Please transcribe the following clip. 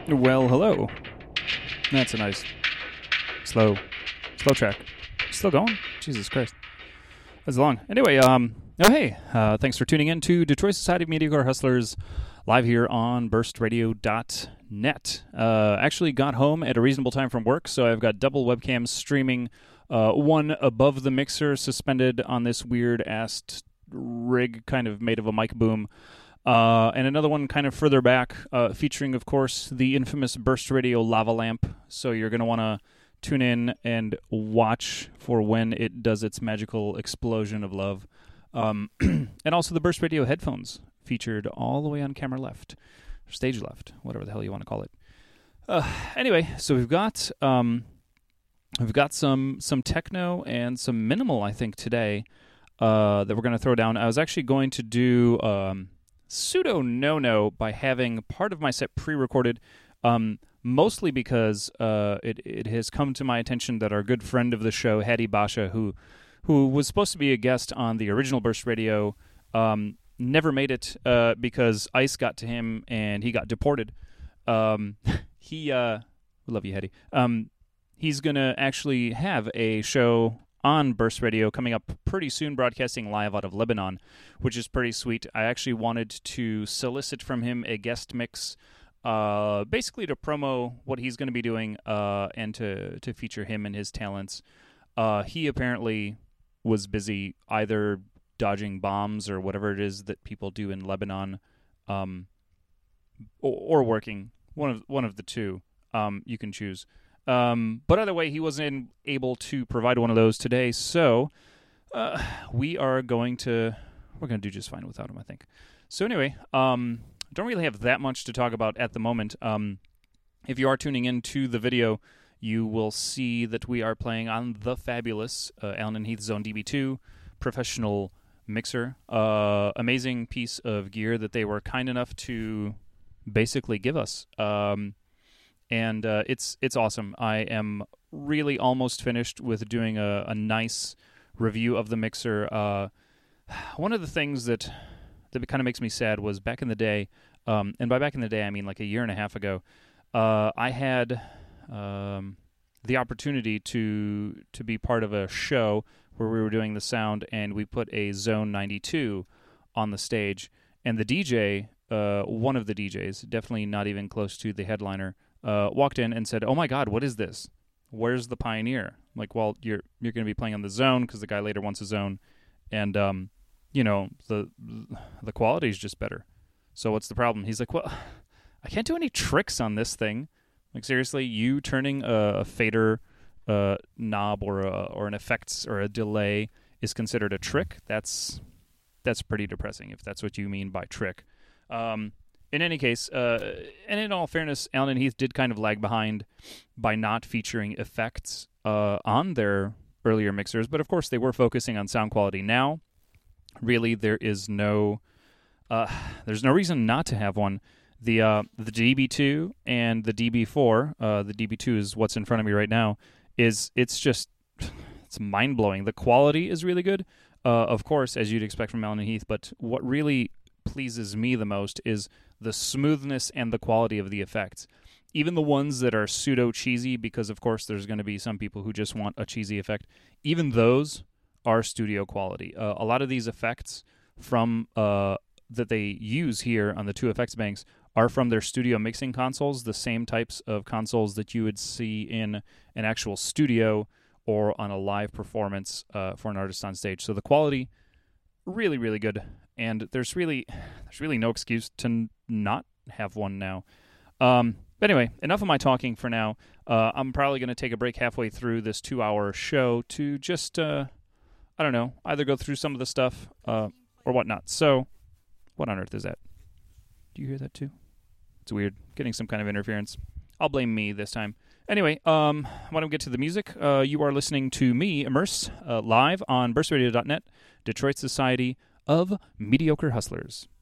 Well, hello. That's a nice slow track. Still going? Jesus Christ. That's long. Anyway, hey, thanks for tuning in to Detroit Society of Mediocre Hustlers live here on burstradio.net. Actually got home at a reasonable time from work, so I've got double webcams streaming, one above the mixer suspended on this weird-ass rig kind of made of a mic boom, and another one kind of further back, featuring, of course, the infamous Burst Radio lava lamp. So you're going to want to tune in and watch for when it does its magical explosion of love. And also the Burst Radio headphones, featured all the way on camera left, or stage left, whatever the hell you want to call it. Anyway, so we've got some techno and some minimal, I think, today, that we're going to throw down. I was actually going to do pseudo no-no by having part of my set pre-recorded, mostly because it has come to my attention that our good friend of the show, Hadi Basha, who was supposed to be a guest on the original Burst Radio, never made it because ICE got to him and he got deported. We love you, Hadi. He's going to actually have a show on Burst Radio coming up pretty soon, broadcasting live out of Lebanon, which is pretty sweet. I actually wanted to solicit from him a guest mix, basically to promo what he's going to be doing, and to feature him and his talents. He apparently was busy either dodging bombs or whatever it is that people do in Lebanon, or working. One of the two. You can choose. But either way, he wasn't able to provide one of those today, so we're going to do just fine without him, I think. So anyway, don't really have that much to talk about at the moment. If you are tuning into the video, you will see that we are playing on the fabulous Allen and Heath Zone DB2 professional mixer. Amazing piece of gear that they were kind enough to basically give us. And it's awesome. I am really almost finished with doing a nice review of the mixer. One of the things that kind of makes me sad was back in the day, and by back in the day I mean like a year and a half ago, I had the opportunity to be part of a show where we were doing the sound, and we put a Zone 92 on the stage, and the DJ, one of the DJs, definitely not even close to the headliner, walked in and said, "Oh my God, what is this? Where's the Pioneer?" I'm like, well, you're going to be playing on the Zone because the guy later wants a Zone, and the quality is just better. So what's the problem? He's like, well, I can't do any tricks on this thing. Like, seriously, you turning a fader knob or an effects or a delay is considered a trick? That's pretty depressing if that's what you mean by trick. In any case, and in all fairness, Allen and Heath did kind of lag behind by not featuring effects on their earlier mixers, but of course they were focusing on sound quality. Now, really, there's no reason not to have one. The DB2 and the DB4, the DB2 is what's in front of me right now, it's mind-blowing. The quality is really good, of course, as you'd expect from Allen and Heath, but what really pleases me the most is the smoothness and the quality of the effects. Even the ones that are pseudo-cheesy, because of course there's going to be some people who just want a cheesy effect, even those are studio quality. A lot of these effects from that they use here on the two effects banks are from their studio mixing consoles, the same types of consoles that you would see in an actual studio or on a live performance for an artist on stage. So the quality, really, really good. And there's really no excuse to not have one now. But anyway, enough of my talking for now. I'm probably going to take a break halfway through this 2-hour show to just, I don't know, either go through some of the stuff or whatnot. So, what on earth is that? Do you hear that too? It's weird. Getting some kind of interference. I'll blame me this time. Anyway, why don't we get to the music? You are listening to me, Immerse, live on burstradio.net, Detroit Society of Mediocre Hustlers.